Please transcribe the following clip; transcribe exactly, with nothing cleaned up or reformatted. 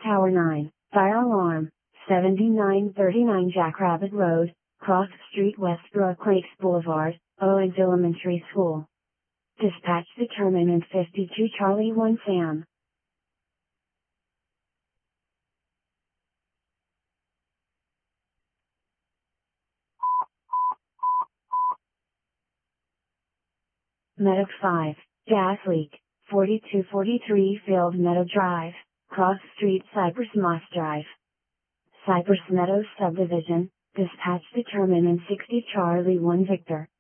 Tower nine, fire alarm, seventy-nine thirty-nine Jackrabbit Road, Cross Street, Westbrook Lakes Boulevard, Owens Elementary School. Dispatch determinant fifty-two Charlie one Sam. Medic five, gas leak, forty-two forty-three Field Meadow Drive, Cross Street, Cypress Moss Drive. Cypress Meadows Subdivision, dispatch determinant sixty Charlie one Victor.